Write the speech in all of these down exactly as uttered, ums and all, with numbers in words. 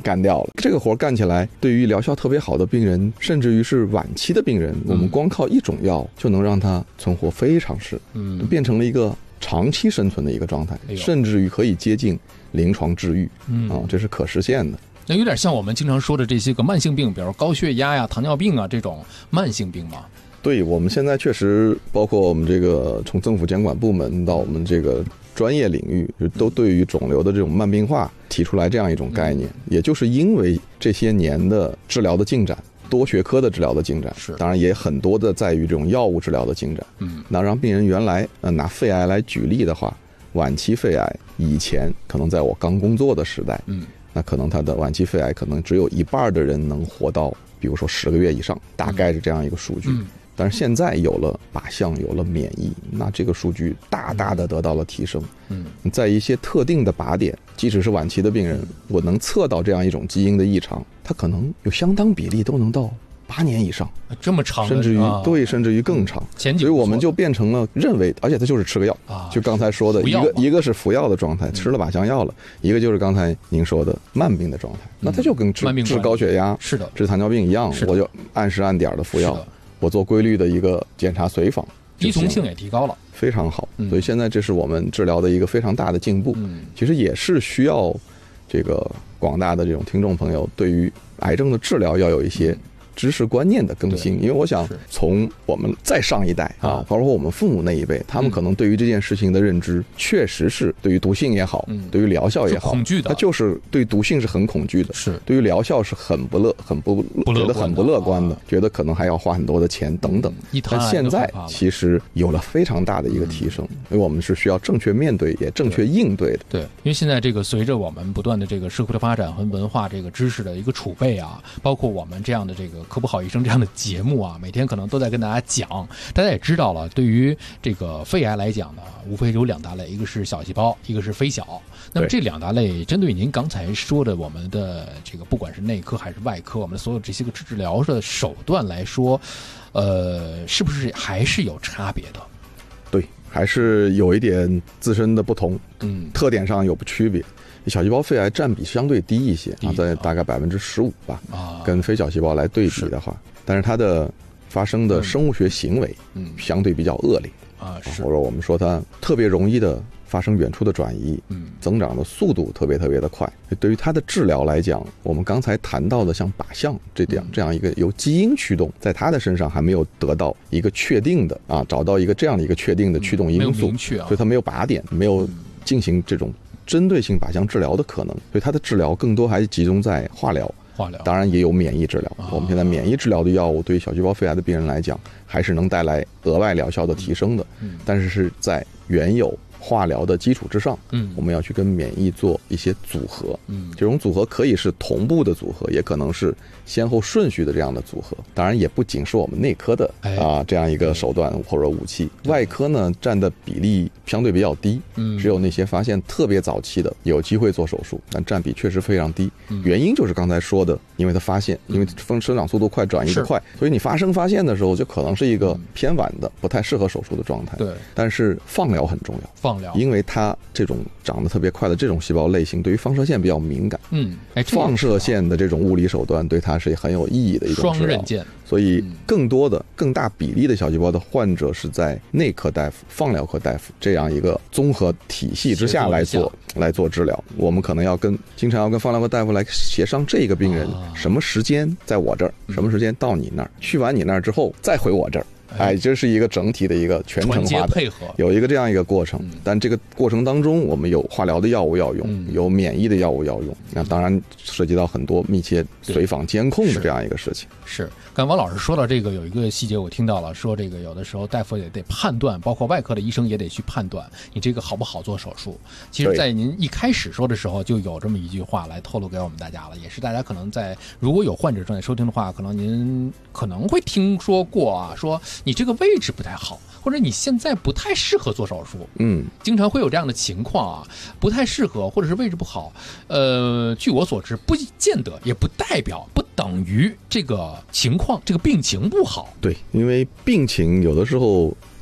干掉了。这个活干起来，对于疗效特别好的病人，甚至于是晚期的病人，嗯、我们光靠一种药就能让他存活非常时，嗯，变成了一个长期生存的一个状态，哎、甚至于可以接近临床治愈，嗯啊，这是可实现的。 那有点像我们经常说的这些个慢性病，比如高血压呀、糖尿病啊这种慢性病吗？ 对，我们现在确实包括我们这个从政府监管部门到我们这个专业领域，都对于肿瘤的这种慢病化提出来这样一种概念，嗯、也就是因为这些年的治疗的进展，多学科的治疗的进展，是当然也很多的在于这种药物治疗的进展，嗯，那让病人原来呃拿肺癌来举例的话，晚期肺癌以前可能在我刚工作的时代，嗯。那可能他的晚期肺癌可能只有一半的人能活到比如说十个月以上，大概是这样一个数据，嗯、但是现在有了靶向，有了免疫，那这个数据大大的得到了提升，嗯，在一些特定的靶点，即使是晚期的病人，我能测到这样一种基因的异常，它可能有相当比例都能到八年以上， 这么长， 甚至于、啊、对，甚至于更长。 前所以我们就变成了认为，而且它就是吃个药，啊、就刚才说的一个一个是服药的状态，吃了靶向药了；一个就是刚才您说的慢病的状态。嗯、那它就跟治治高血压、 是的， 治糖尿病一样，我就按时按点的服药，我做规律的一个检查随访， 依从性也提高了， 非常好。嗯、所以现在这是我们治疗的一个非常大的进步。嗯、其实也是需要这个广大的这种听众朋友对于癌症的治疗要有一些。知识观念的更新，因为我想从我们再上一代啊，包括我们父母那一辈，他们可能对于这件事情的认知，确实是对于毒性也好，嗯、对于疗效也好， 恐惧的， 他就是对毒性是很恐惧的， 是对于疗效是很不乐、很不觉得很不乐观的，觉得可能还要花很多的钱等等。 嗯、 但现在其实有了非常大的一个提升，嗯、因为我们是需要正确面对，也正确应对的。 对，因为现在这个随着我们不断的这个社会的发展和文化这个知识的一个储备啊，包括我们这样的这个科普好医生这样的节目啊，每天可能都在跟大家讲。大家也知道了，对于这个肺癌来讲呢，无非有两大类，一个是小细胞，一个是非小。那么这两大类，针对您刚才说的我们的这个不管是内科还是外科，我们所有这些个治疗的手段来说，呃，是不是还是有差别的？ 对，还是有一点自身的不同，嗯，特点上有不区别。小细胞肺癌占比相对低一些啊，在大概百分之十五吧，啊，跟非小细胞来对比的话，但是它的发生的生物学行为，嗯，相对比较恶劣啊，是，或者我们说它特别容易的发生远处的转移，嗯，增长的速度特别特别的快。对于它的治疗来讲，我们刚才谈到的像靶向这样这样一个由基因驱动，在它的身上还没有得到一个确定的啊，找到一个这样的一个确定的驱动因素， 嗯、所以它没有靶点，没有进行这种针对性靶向治疗的可能，所以它的治疗更多还是集中在化疗。 化疗当然也有免疫治疗，啊、我们现在免疫治疗的药物对于小细胞肺癌的病人来讲，还是能带来额外疗效的提升的，嗯、但是是在原有化疗的基础之上，嗯，我们要去跟免疫做一些组合，嗯，这种组合可以是同步的组合，也可能是先后顺序的这样的组合。当然，也不仅是我们内科的啊、哎呃、这样一个手段或者武器，外科呢占的比例相对比较低，嗯，只有那些发现特别早期的有机会做手术，但占比确实非常低。嗯、原因就是刚才说的，因为它发现，因为生生长速度快，转移的快，所以你发生发现的时候，就可能是一个偏晚的、不太适合手术的状态。 对， 但是放疗很重要。 放疗， 因为它这种长得特别快的这种细胞类型，对于放射线比较敏感。 嗯，哎， 放射线的这种物理手段对它是很有意义的一种治疗。 双刃剑。 所以更多的、更大比例的小细胞的患者是在内科大夫、放疗科大夫这样一个综合体系之下来做来做治疗。我们可能要跟经常要跟放疗科大夫来协商这个病人什么时间在我这儿，什么时间到你那儿，去完你那儿之后再回我这儿。哎，这是一个整体的一个全程化的配合， 有一个这样一个过程。但这个过程当中，我们有化疗的药物要用，有免疫的药物要用。那当然涉及到很多密切随访监控的这样一个事情。 是，刚王老师说到这个，有一个细节我听到了，说这个有的时候大夫也得判断，包括外科的医生也得去判断你这个好不好做手术。其实，在您一开始说的时候，就有这么一句话来透露给我们大家了，也是大家可能在如果有患者正在收听的话，可能您可能会听说过啊，说你这个位置不太好，或者你现在不太适合做手术，嗯，经常会有这样的情况啊，不太适合或者是位置不好，呃，据我所知，不见得，也不代表，不等于这个情况，这个病情不好。 对，因为病情有的时候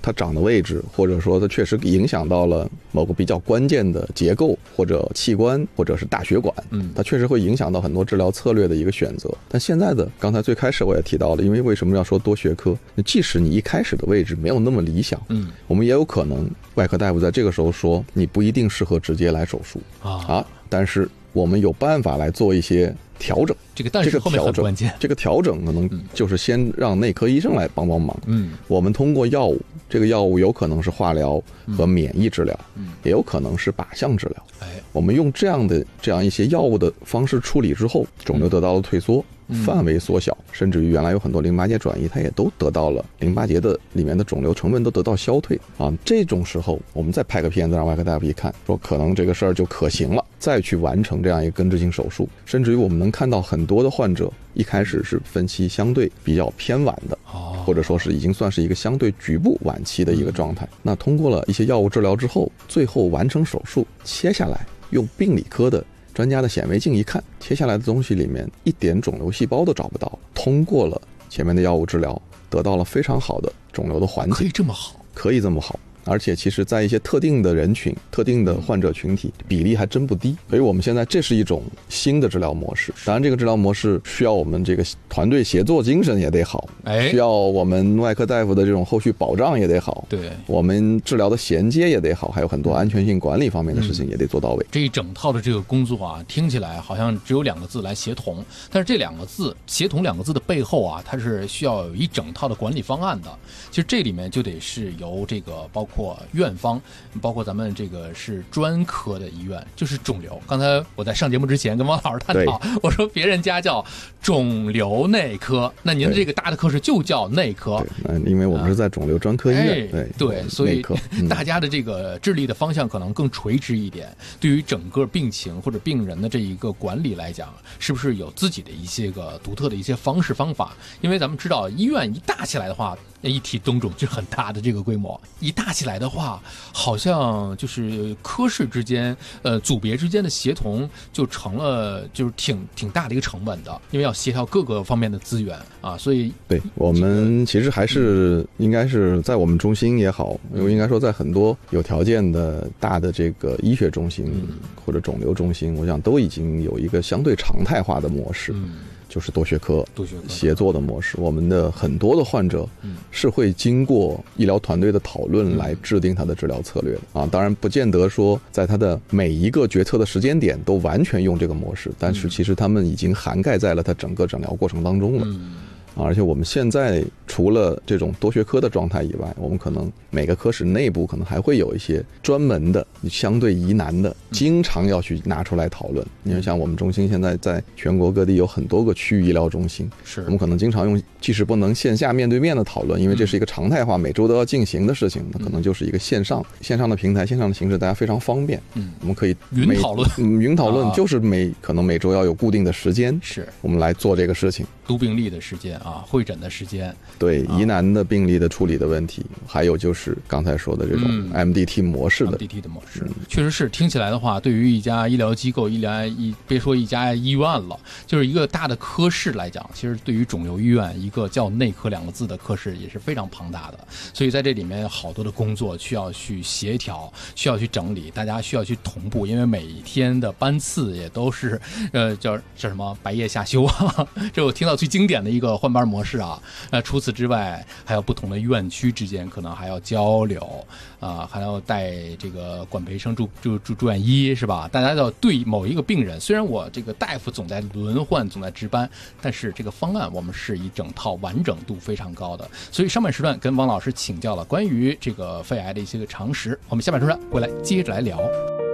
它长的位置，或者说它确实影响到了某个比较关键的结构或者器官或者是大血管， 嗯， 它确实会影响到很多治疗策略的一个选择。但现在的刚才最开始我也提到了，因为为什么要说多学科？即使你一开始的位置没有那么理想， 嗯， 我们也有可能外科大夫在这个时候说你不一定适合直接来手术啊啊，但是我们有办法来做一些调整。 这个但是后面很关键， 这个调整可能就是先让内科医生来帮帮忙。 嗯， 我们通过药物，这个药物有可能是化疗和免疫治疗， 嗯， 也有可能是靶向治疗。 哎， 我们用这样的这样一些药物的方式处理之后，肿瘤得到了退缩， 嗯、 范围缩小，甚至于原来有很多淋巴结转移，它也都得到了淋巴结的里面的肿瘤成分都得到消退啊。这种时候，我们再拍个片子让外科大夫一看，说可能这个事儿就可行了，再去完成这样一个根治性手术。甚至于我们能看到很多的患者一开始是分期相对比较偏晚的，或者说是已经算是一个相对局部晚期的一个状态。那通过了一些药物治疗之后，最后完成手术，切下来用病理科的专家的显微镜一看，切下来的东西里面一点肿瘤细胞都找不到。通过了前面的药物治疗，得到了非常好的肿瘤的缓解。 可以这么好？ 可以这么好。而且其实在一些特定的人群、特定的患者群体，比例还真不低。所以我们现在这是一种新的治疗模式。当然这个治疗模式需要我们这个团队协作精神也得好， 哎， 需要我们外科大夫的这种后续保障也得好， 对， 我们治疗的衔接也得好，还有很多安全性管理方面的事情也得做到位。 嗯、这一整套的这个工作啊，听起来好像只有两个字来协同，但是这两个字协同两个字的背后啊，它是需要有一整套的管理方案的。其实这里面就得是由这个包括院方，包括咱们这个是专科的医院，就是肿瘤。刚才我在上节目之前跟汪老师探讨，我说别人家叫肿瘤内科，那您的这个大的科室就叫内科。 对，因为我们是在肿瘤专科医院。 哎、对对，所以嗯、 大家的这个致力的方向可能更垂直一点。对于整个病情或者病人的这一个管理来讲，是不是有自己的一些个独特的一些方式方法？因为咱们知道，医院一大起来的话，一提东肿就很大的这个规模，一大起来的话，好像就是科室之间、呃组别之间的协同就成了就是挺挺大的一个成本的，因为要协调各个方面的资源啊，所以对我们其实还是应该是在我们中心也好，因为应该说在很多有条件的大的这个医学中心或者肿瘤中心，我想都已经有一个相对常态化的模式。嗯，就是多学科协作的模式。我们的很多的患者是会经过医疗团队的讨论来制定他的治疗策略的啊。当然不见得说在他的每一个决策的时间点都完全用这个模式，但是其实他们已经涵盖在了他整个诊疗过程当中了。啊，而且我们现在除了这种多学科的状态以外，我们可能每个科室内部可能还会有一些专门的相对疑难的，经常要去拿出来讨论。因为像我们中心现在在全国各地有很多个区域医疗中心， 是我们可能经常用，即使不能线下面对面的讨论，因为这是一个常态化每周都要进行的事情，那可能就是一个线上线上的平台，线上的形式大家非常方便。嗯，我们可以云讨论， 嗯，云讨论就是每可能每周要有固定的时间， 是我们来做这个事情。 读病历的时间啊，会诊的时间， 对疑难的病例的处理的问题，还有就是刚才说的这种 M D T 模式的 M D T 的模式，确实是听起来的话，对于一家医疗机构、医疗一别说一家医院了，就是一个大的科室来讲，其实对于肿瘤医院一个叫内科两个字的科室也是非常庞大的，所以在这里面好多的工作需要去协调，需要去整理，大家需要去同步，因为每天的班次也都是呃叫叫什么白夜下休啊，这我听到最经典的一个换班模式啊。那除此之外，还有不同的院区之间可能还要交流啊，还要带这个管培生住住住住院医是吧？大家要对某一个病人，虽然我这个大夫总在轮换，总在值班，但是这个方案我们是一整套完整度非常高的。所以上半时段跟王老师请教了关于这个肺癌的一些个常识，我们下半时段回来接着来聊。